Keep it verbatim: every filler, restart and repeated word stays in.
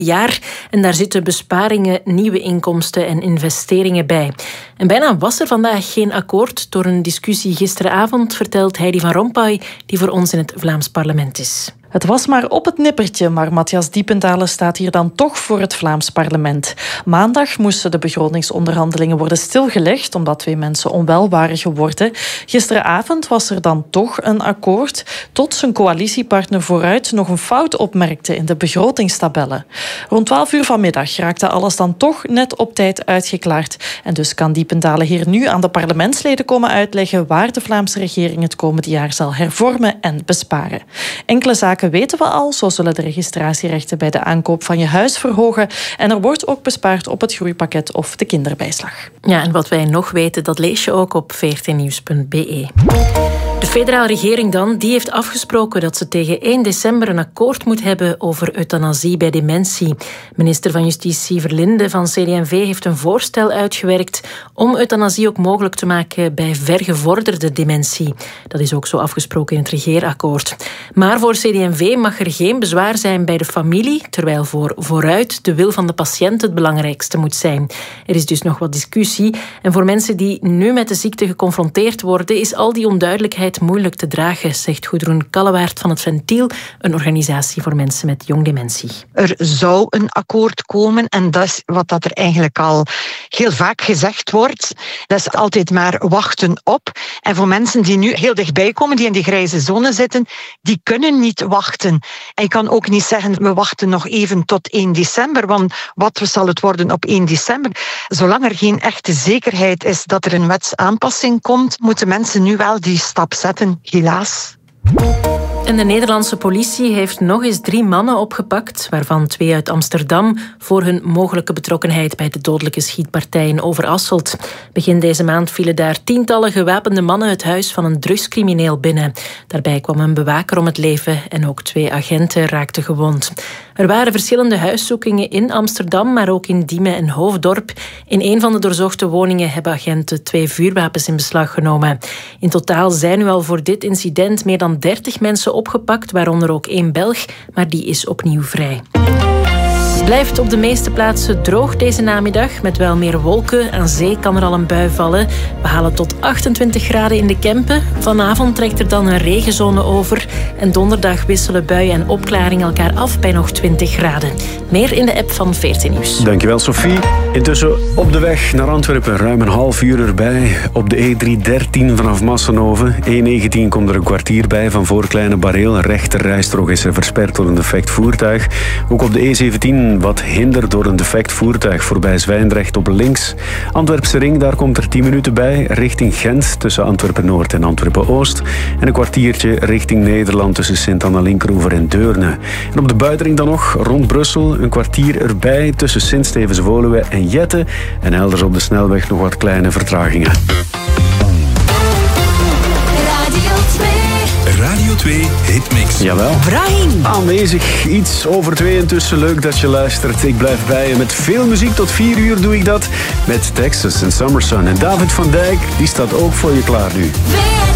jaar. En daar zitten besparingen, nieuwe inkomsten en investeringen bij. En bijna was er vandaag geen akkoord. Door een discussie gisteravond, vertelt Heidi van Rompuy, die voor ons in het Vlaams parlement is. Het was maar op het nippertje, maar Matthias Diependalen staat hier dan toch voor het Vlaams parlement. Maandag moesten de begrotingsonderhandelingen worden stilgelegd, omdat twee mensen onwel waren geworden. Gisteravond was er dan toch een akkoord, tot zijn coalitiepartner Vooruit nog een fout opmerkte in de begrotingstabellen. Rond twaalf uur vanmiddag raakte alles dan toch net op tijd uitgeklaard. En dus kan Diependalen hier nu aan de parlementsleden komen uitleggen waar de Vlaamse regering het komende jaar zal hervormen en besparen. Enkele zaken weten we al. Zo zullen de registratierechten bij de aankoop van je huis verhogen. En er wordt ook bespaard op het groeipakket of de kinderbijslag. Ja, en wat wij nog weten, dat lees je ook op v r t nieuws punt b e. De federale regering dan, die heeft afgesproken dat ze tegen één december een akkoord moet hebben over euthanasie bij dementie. Minister van Justitie Verlinde van C D en V heeft een voorstel uitgewerkt om euthanasie ook mogelijk te maken bij vergevorderde dementie. Dat is ook zo afgesproken in het regeerakkoord. Maar voor C D en V mag er geen bezwaar zijn bij de familie, terwijl voor Vooruit de wil van de patiënt het belangrijkste moet zijn. Er is dus nog wat discussie. En voor mensen die nu met de ziekte geconfronteerd worden, is al die onduidelijkheid moeilijk te dragen, zegt Goedroen Kallewaert van het Ventiel, een organisatie voor mensen met jong dementie. Er zou een akkoord komen en dat is wat dat er eigenlijk al heel vaak gezegd wordt. Dat is altijd maar wachten op. En voor mensen die nu heel dichtbij komen, die in die grijze zone zitten, die kunnen niet wachten. En je kan ook niet zeggen, we wachten nog even tot één december, want wat zal het worden op één december? Zolang er geen echte zekerheid is dat er een wetsaanpassing komt, moeten mensen nu wel die stap zetten, helaas. En de Nederlandse politie heeft nog eens drie mannen opgepakt, waarvan twee uit Amsterdam, voor hun mogelijke betrokkenheid bij de dodelijke schietpartij in Overasselt. Begin deze maand vielen daar tientallen gewapende mannen het huis van een drugscrimineel binnen. Daarbij kwam een bewaker om het leven en ook twee agenten raakten gewond. Er waren verschillende huiszoekingen in Amsterdam, maar ook in Diemen en Hoofddorp. In een van de doorzochte woningen hebben agenten twee vuurwapens in beslag genomen. In totaal zijn nu al voor dit incident meer dan dertig mensen opgepakt, waaronder ook één Belg, maar die is opnieuw vrij. Het blijft op de meeste plaatsen droog deze namiddag, met wel meer wolken. Aan zee kan er al een bui vallen. We halen tot achtentwintig graden in de Kempen. Vanavond trekt er dan een regenzone over. En donderdag wisselen buien en opklaring elkaar af bij nog twintig graden. Meer in de app van V R T Nieuws. Dankjewel, Sophie. Intussen op de weg naar Antwerpen ruim een half uur erbij. Op de E driehonderddertien vanaf Massenhoven. E negentien komt er een kwartier bij van voor Kleine Bareel. Een rechter rijstrook is er versperd door een defect voertuig. Ook op de E zeventien wat hinder door een defect voertuig voorbij Zwijndrecht op links. Antwerpse ring, daar komt er tien minuten bij. Richting Gent tussen Antwerpen-Noord en Antwerpen-Oost. En een kwartiertje richting Nederland tussen Sint-Anna-Linkeroever en Deurne. En op de buitenring dan nog rond Brussel een kwartier erbij tussen Sint-Stevens-Woluwe en Jette. En elders op de snelweg nog wat kleine vertragingen. Radio twee Hitmix. Jawel. Brahim. Aanwezig, iets over twee intussen. Leuk dat je luistert. Ik blijf bij je. Met veel muziek tot vier uur doe ik dat. Met Texas en Summer Sun. En David van Dijk, die staat ook voor je klaar nu.